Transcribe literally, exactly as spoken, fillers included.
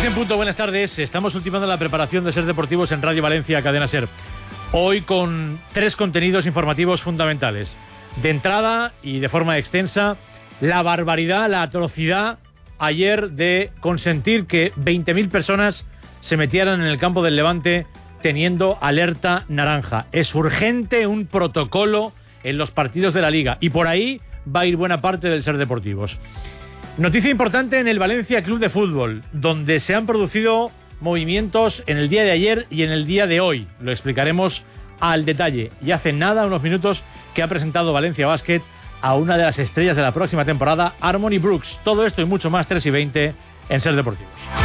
tres en punto, buenas tardes. Estamos ultimando la preparación de Ser Deportivos en Radio Valencia, Cadena Ser. Hoy con tres contenidos informativos fundamentales. De entrada y de forma extensa, la barbaridad, la atrocidad ayer de consentir que veinte mil personas se metieran en el campo del Levante teniendo alerta naranja. Es urgente un protocolo en los partidos de la Liga y por ahí va a ir buena parte del Ser Deportivos. Noticia importante en el Valencia Club de Fútbol, donde se han producido movimientos en el día de ayer y en el día de hoy. Lo explicaremos al detalle. Y hace nada, unos minutos, que ha presentado Valencia Basket a una de las estrellas de la próxima temporada, Harmony Brooks. Todo esto y mucho más, tres y veinte, en Ser Deportivos.